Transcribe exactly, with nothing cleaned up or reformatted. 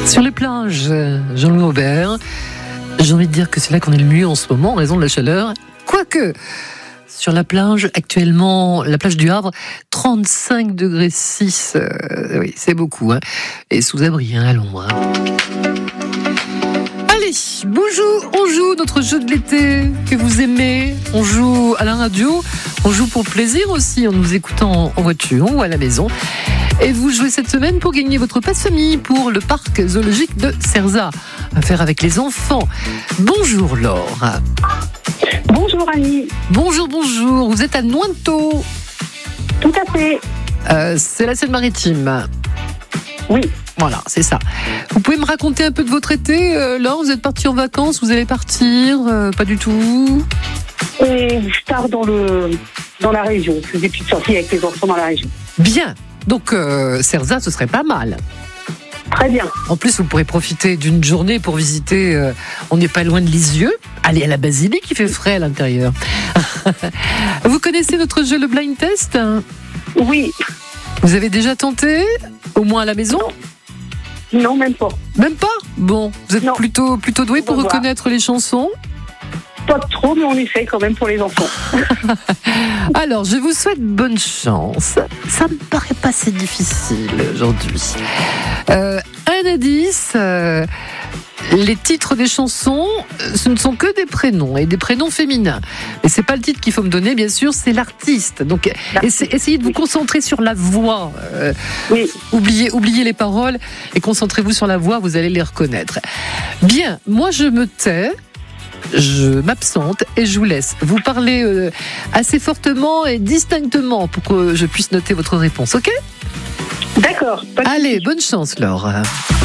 Sur les plages, Jean-Louis Aubert, j'ai envie de dire que c'est là qu'on est le mieux en ce moment en raison de la chaleur. Quoique, sur la plage, actuellement, la plage du Havre, trente-cinq degrés six, euh, oui, c'est beaucoup, hein, et sous abri, hein, à l'ombre. Hein. Allez, bonjour, on joue notre jeu de l'été que vous aimez. On joue à la radio, on joue pour le plaisir aussi en nous écoutant en voiture ou à la maison. Et vous jouez cette semaine pour gagner votre passe-famille pour le parc zoologique de Cerzat. À faire avec les enfants. Bonjour Laure. Bonjour Annie. Bonjour, bonjour. Vous êtes à Nointeau. Tout à fait. Euh, c'est la Seine-Maritime. Oui. Voilà, c'est ça. Vous pouvez me raconter un peu de votre été, euh, Laure? Vous êtes partie en vacances, vous allez partir euh, Pas du tout? Et je pars dans, le, dans la région. Je fais des petites sorties avec les enfants dans la région. Bien. Donc, euh, Cerzat, ce serait pas mal. Très bien. En plus, vous pourrez profiter d'une journée pour visiter. Euh, on n'est pas loin de Lisieux. Allez à la basilique, il fait frais à l'intérieur. Vous connaissez notre jeu, le blind test? Oui. Vous avez déjà tenté? Au moins à la maison? Non, même pas. Même pas? Bon, vous êtes non. plutôt, plutôt doué pour reconnaître les chansons? Pas trop, mais on essaie quand même pour les enfants. Alors, je vous souhaite bonne chance. Ça me paraît pas si difficile aujourd'hui. Euh, un indice, euh, les titres des chansons, ce ne sont que des prénoms et des prénoms féminins. Mais c'est pas le titre qu'il faut me donner, bien sûr, c'est l'artiste. Donc, essa- essayez de vous concentrer sur la voix. Euh, oui. oubliez, oubliez les paroles et concentrez-vous sur la voix, vous allez les reconnaître. Bien, moi je me tais. Je m'absente et je vous laisse. Vous parlez euh, assez fortement et distinctement pour que je puisse noter votre réponse, ok ? D'accord. Allez, bonne chance, Laure.